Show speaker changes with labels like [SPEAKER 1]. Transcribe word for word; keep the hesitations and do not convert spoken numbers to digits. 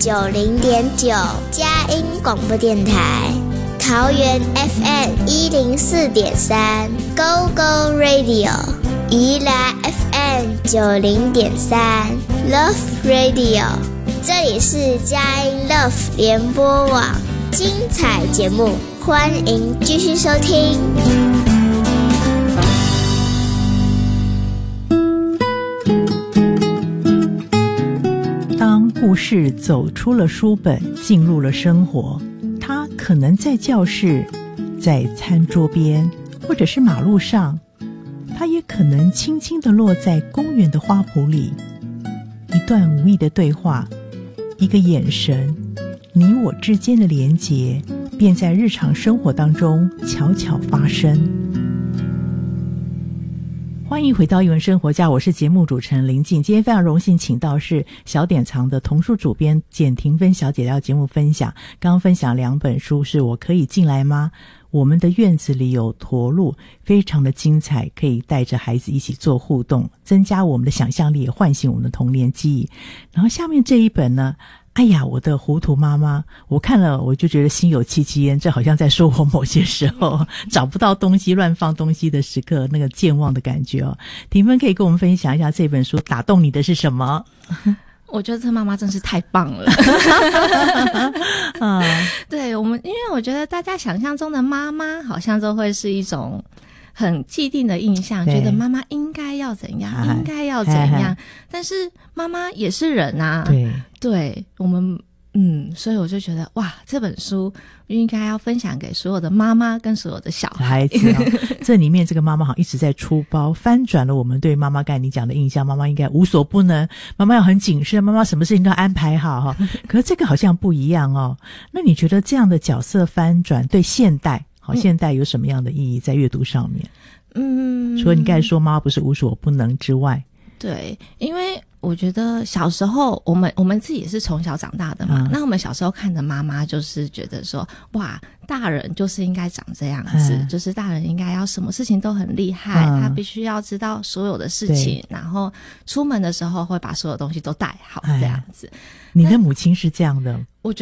[SPEAKER 1] 九零点九佳音广播电台，桃园 F M 一零四点三 Go Go Radio， 宜兰 F M 九零点三 Love Radio， 这里是佳音 Love 联播网，精彩节目，欢迎继续收听。
[SPEAKER 2] 当故事走出了书本，进入了生活，它可能在教室，在餐桌边，或者是马路上，它也可能轻轻地落在公园的花圃里。一段无意的对话，一个眼神，你我之间的连结，便在日常生活当中悄悄发生。欢迎回到艺文生活家，我是节目主持人林静。今天非常荣幸请到是小典藏的童书主编简婷芬小姐来到节目分享。刚刚分享两本书，是我可以进来吗？我们的院子里有驼鹿，非常的精彩，可以带着孩子一起做互动，增加我们的想象力，也唤醒我们的童年记忆。然后下面这一本呢，哎呀，我的糊涂妈妈，我看了我就觉得心有戚戚焉，这好像在说我某些时候找不到东西乱放东西的时刻，那个健忘的感觉哦。婷芬可以跟我们分享一下这本书打动你的是什么？
[SPEAKER 3] 我觉得这妈妈真是太棒了啊！对，我们因为我觉得大家想象中的妈妈好像都会是一种很既定的印象，觉得妈妈应该要怎样，应该要怎样，但是妈妈也是人啊。对，对，我们嗯，所以我就觉得哇，这本书应该要分享给所有的妈妈跟所有的小孩子、哦、
[SPEAKER 2] 这里面这个妈妈好像一直在出包，翻转了我们对妈妈刚才你讲的印象，妈妈应该无所不能，妈妈要很谨慎，妈妈什么事情都要安排好哈。可是这个好像不一样哦。那你觉得这样的角色翻转对现代好，现代有什么样的意义在阅读上面？嗯，除了你刚才说妈妈不是无所不能之外，
[SPEAKER 3] 对，因为我觉得小时候我们我们自己也是从小长大的嘛、嗯、那我们小时候看的妈妈就是觉得说哇，大人就是应该长这样子、嗯、就是大人应该要什么事情都很厉害、嗯、他必须要知道所有的事情，然后出门的时候会把所有东西都带好这样子。
[SPEAKER 2] 你的母亲是这样的？